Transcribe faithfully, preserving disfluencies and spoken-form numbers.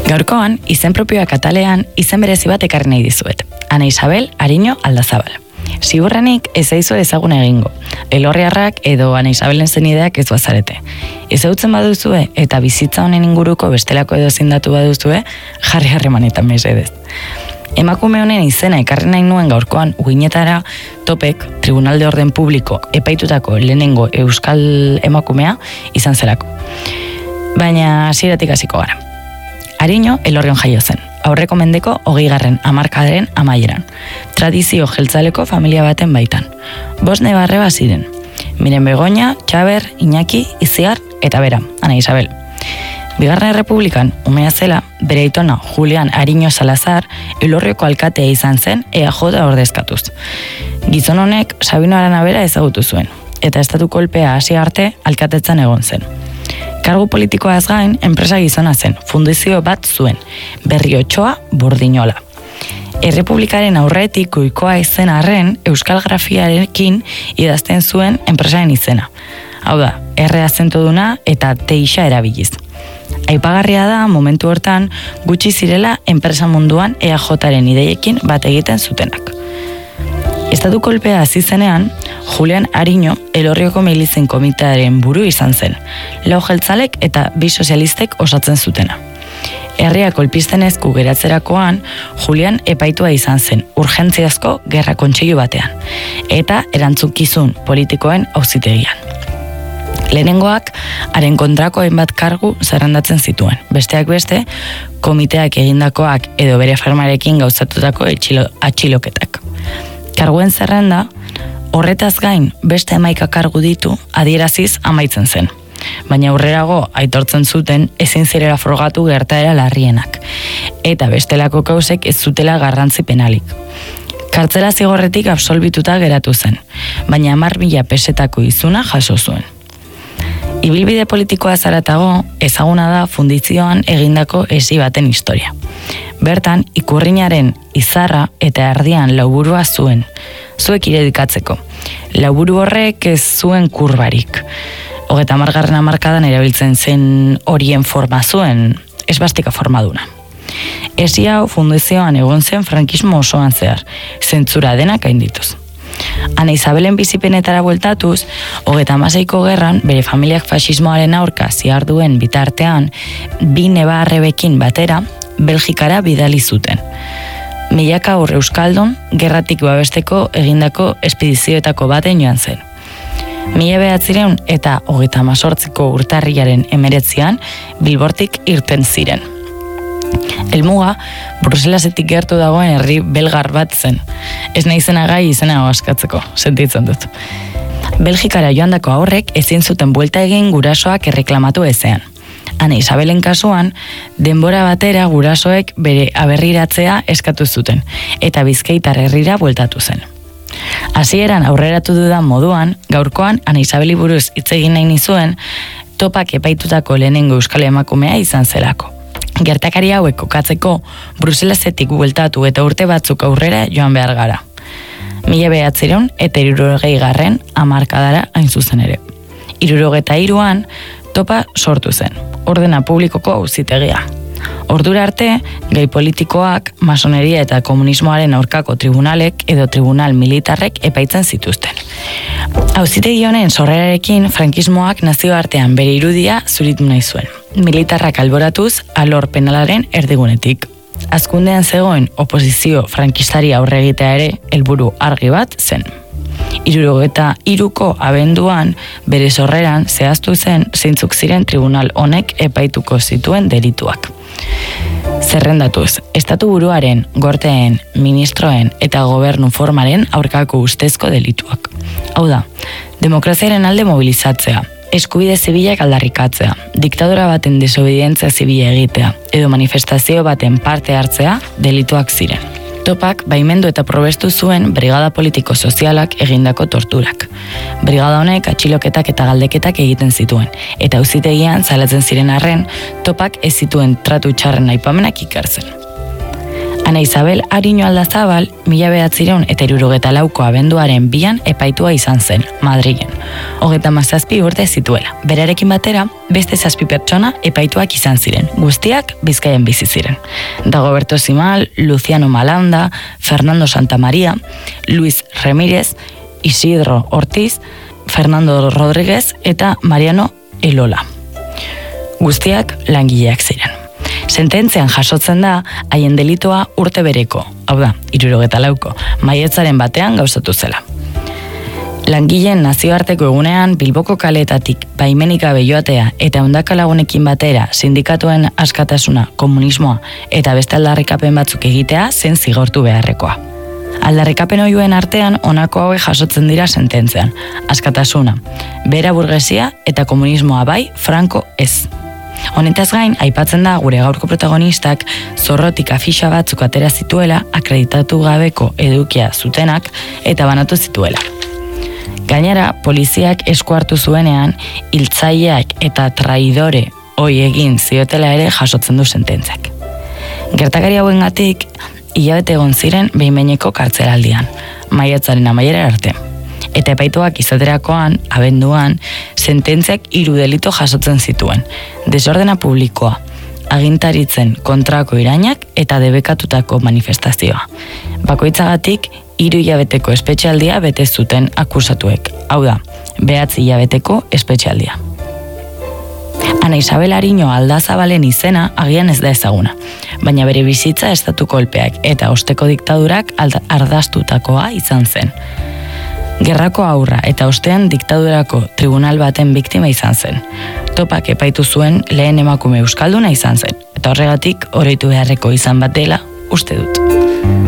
Gaurkoan, izen propioa katalean, izen berezi bat ekarri nahi dizuet. Ana Isabel Ariño Aldazabal. Ziurrenik ez zaizu ezagun egingo. Elorriarrak edo Ana Isabelen zenideak ez bazarete. Ezautzen baduzue eta bizitza honen inguruko bestelako edo zindatu baduzue, jarri harremanetan mesedez. Emakume honen izena ekarri nahi nuen gaurkoan uginetara Topek, Tribunal de Orden Publiko epaitutako lehenengo euskal emakumea izan zelako. Baina hasieratik hasiko gara. Ariño Elorrion jaio zen, aurreko mendeko hogeigarren hamarkadaren amaieran. Tradizio jeltzaleko familia baten baitan. Bost nebarreba ziren. Miren Begoña, Txaber, Iñaki, Iziar eta bera, Ana Isabel. Bigarren Errepublikan, umea zela, bere aitona Julian Ariño Salazar Elorrioko alkatea izan zen E A J ordezkatuz. Gizon honek Sabino Aranabera ezagutu zuen, eta estatu kolpea hasi arte alkatetzan egon zen. Kargu politikoaz gain, enpresa gizona zen, fundazio bat zuen, Berriotxoa Burdinola. Errepublikaren aurretik goikoa izen arren, euskal grafiarekin idazten zuen enpresaren izena. Hau da, erre azentoduna eta teixa erabiliz. Aipagarria da, momentu hortan, gutxi zirela enpresa munduan E A Jaren ideiekin bat egiten zutenak. Estatu kolpea hasi zenean, Julian Ariño Elorrioko milizen komitearen buru izan zen, lau jeltzalek eta bi sozialistek osatzen zutena. Herria kolpisten ezku geratzerakoan, Julian epaitua izan zen urgentziazko gerra kontseilu batean, eta erantzukizun politikoen auzitegian. Lehenengoak, haren kontrako hainbat kargu zerrendatzen zituen. Besteak beste, komiteak egindakoak edo bere firmarekin gauzatutako atxiloketak. Karguen zerrenda, horretaz gain beste hamaika kargu ditu adieraziz amaitzen zen. Baina aurrerago aitortzen zuten ezin zirela frogatu gertaera larrienak, eta bestelako kausek ez zutela garrantzi penalik. Kartzela zigorretik absolbituta geratu zen, baina hamar mila pesetako izuna jaso zuen. Ibilbide politikoa zaratago, ezaguna da fundizioan egindako esi baten historia. Bertan, ikurrinaren izarra eta erdian lauburua zuen, zuek iredikatzeko. Lauburu horrek ez zuen kurbarik. Hogeta hamargarren hamarkadan erabiltzen zen horien forma zuen, esbastika formaduna. Esi hau fundizioan egon zen frankismo osoan zehar, zentzura denak gaindituz. Ana Isabelen bizipenetara bueltatuz, hogeta hamaseiko gerran, bere familiak fasismoaren aurka ziharduen bitartean, bi nebarrebekin batera, Belgikara bidali zuten. Milaka aurre euskaldun, gerratik babesteko egindako espedizioetako baten joan zen. Mila behatzireun eta hogeta hamazortziko urtarrilaren emeretzian, Bilbortik irten ziren. Helmuga, Bruselasetik gertu dagoen herri belgar bat zen. Ez naizena gai izena askatzeko, sentitzen dut. Belgikara joandako aurrek ezin zuten buelta egin gurasoak erreklamatu ezean. Ana Isabelen kasuan, denbora batera gurasoek bere aberriratzea eskatu zuten, eta Bizkaitar herrira bueltatu zen. Hasieran aurreratu dudan moduan, gaurkoan Ana Isabeli buruz hitz egin nahi nizuen, Topak epaitutako lehenengo euskal emakumea izan zelako. Gertakari hauek kokatzeko, Bruselasetik bueltatu eta urte batzuk aurrera joan behar gara. Mila behatzireun eta hirurogei garren hamarkadara hain zuzen ere. Hirurogeta hiruan, Topa sortu zen, ordena publikoko auzitegia. Ordura arte, gai politikoak, masoneria eta komunismoaren aurkako tribunalek edo tribunal militarrek epaitzen zituzten. Auzitegi honen sorrerarekin frankismoak nazioartean bere irudia zuritu nahi zuen. Militarrak alboratuz alor penalaren erdigunetik. Azkundean zegoen oposizio frankistari aurre egitea ere helburu argi bat zen. Hirurogeta hiruko abenduan bere sorreran zehaztu zen zeintzuk ziren tribunal honek epaituko zituen delituak. Zerrendatuz, estatu buruaren, gorteen, ministroen eta gobernu formaren aurkako ustezko delituak. Hau da, demokraziaren alde mobilizatzea, eskubide zibilak aldarrikatzea, diktadura baten desobedientzia zibila egitea, edo manifestazio baten parte hartzea delituak ziren. Topak baimendu eta probestu zuen brigada politiko-sozialak egindako torturak. Brigada honek atxiloketak eta galdeketak egiten zituen, eta auzitegian zalatzen ziren arren, Topak ez zituen tratu txarren aipamenak ikertzen. Ana Isabel Ariño Aldazabal, mila bederatziehun eta hirurogeta lauko abenduaren bian epaitua izan zen, Madrilen. Hogeita hamazazpi urte zituela. Berarekin batera, beste zazpi pertsona epaituak izan ziren, guztiak Bizkaian bizi ziren. Dagoberto Simal, Luciano Malanda, Fernando Santamaria, Luis Remírez, Isidro Ortiz, Fernando Rodríguez eta Mariano Elola. Guztiak langileak ziren. Sententzian jasotzen da, haien delitoa urte bereko, hau da, hirurogeta lauko, maiatzaren batean gauzatu zela. Langileen nazioarteko egunean Bilboko kaleetatik baimenik gabe joatea eta ehundaka lagunekin batera sindikatuen askatasuna, komunismoa eta beste aldarrikapen batzuk egitea zen zigortu beharrekoa. Aldarrikapen ohioen artean honako hauek jasotzen dira sententzean: askatasuna, bera burgesia eta komunismoa bai, Franco ez. Honetaz gain, aipatzen da gure gaurko protagonistak zorrotik afixa batzuk atera zituela, akreditatu gabeko edukia zutenak eta banatu zituela. Gainera, poliziak esku hartu zuenean, hiltzaileak eta traidore hoi egin ziotela ere jasotzen du sententziak. Gertakari hauengatik, hilabete egon ziren behin-behineko kartzelaldian, maiatzaren amaiera arte. Eta epaituak izaterakoan, abenduan, sententziak hiru delito jasotzen zituen. Desordena publikoa, agintaritzen kontrako irainak eta debekatutako manifestazioa. Bakoitzagatik, hiru hilabeteko espetxealdia bete zuten akusatuek. Hau da, behatzi hilabeteko espetxealdia. Ana Isabel Ariño Aldazabalen izena agian ez da ezaguna, baina bere bizitza estatu kolpeak eta osteko diktadurak ardaztutakoa izan zen. Gerrako aurra eta ostean diktadurako tribunal baten biktima izan zen. Topak epaitu zuen lehen emakume euskalduna izan zen, eta horregatik oroitu beharreko izan bat dela uste dut.